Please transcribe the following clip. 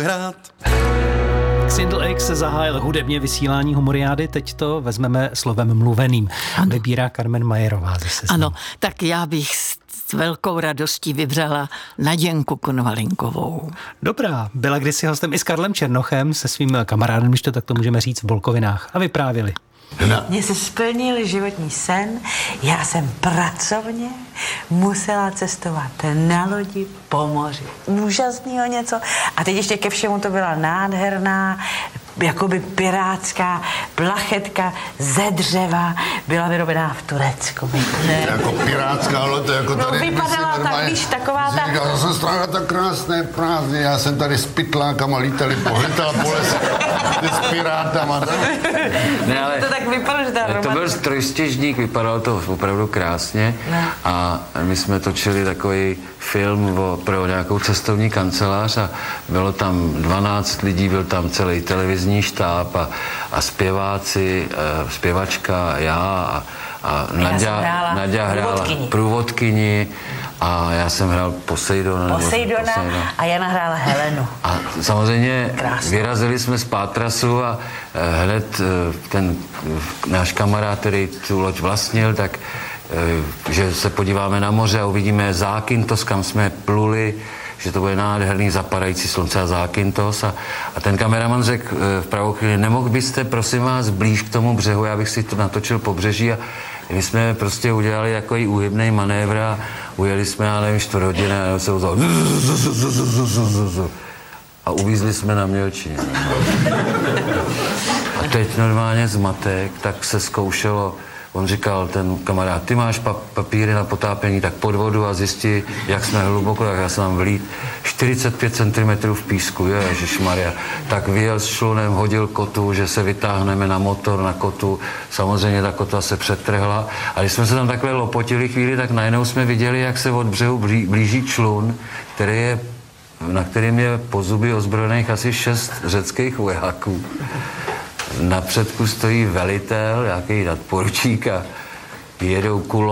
hrát. Xindl X zahájil hudebně vysílání Humoriády, teď to vezmeme slovem mluveným. Ano. Vybírá Carmen Majerová ze Seznamu. Ano, tak já bych s velkou radostí vybřela Naděnku Konvalinkovou. Dobrá, byla kdysi hostem i s Karlem Černochem, se svým kamarádem, když to takto můžeme říct, v Bolkovinách. A vyprávěli. Mně se splnil životní sen, já jsem pracovně musela cestovat na lodi po moři. Úžasného něco. A teď ještě ke všemu to byla nádherná, jakoby pirátská plachetka ze dřeva, byla vyrobená v Turecku. Jako pirátská loď, jako tady... No vypadala tak, víš, taková ta... Říkal, jsem strávila tak krásné prázdny, já jsem tady s pytlákama lítala po lese s pirátama. Ne, ale to tak vypadalo, že ta to byl trojstěžník, vypadalo to opravdu krásně a my jsme točili takový film pro nějakou cestovní kancelář a bylo tam 12 lidí, byl tam celý televizní štáb a zpěváci, zpěvačka, já a Naďa hrála průvodkyni a já jsem hrál Poseidona a Jana hrála Helenu. A samozřejmě vyrazili jsme z pátrasu a hned ten náš kamarád, který tu loď vlastnil, tak že se podíváme na moře a uvidíme Zákynthos, kam jsme pluli, že to bude nádherný zapadající slunce a Zákynthos a ten kameraman řekl v pravou chvíli, nemohl byste prosím vás blíž k tomu břehu, já bych si to natočil pobřeží a my jsme prostě udělali takový úhybný manévr a ujeli jsme, já nevím, 4 hodiny a se uzal a uvízli jsme na Mělčině. A teď normálně zmatek, tak se zkoušelo. On říkal, ten kamarád, ty máš papíry na potápění, tak pod vodu a zjistí, jak jsme hluboko, tak já jsem tam vlít 45 cm v písku, ježišmarja. Tak vyjel s člunem, hodil kotu, že se vytáhneme na motor, na kotu. Samozřejmě ta kota se přetrhla. A když jsme se tam takhle lopotili chvíli, tak najednou jsme viděli, jak se od břehu blíží člun, na kterým je po zuby ozbrojených asi 6 řeckých vojáků. Na předku stojí velitel, nějaký nadporučík a jedou kulou.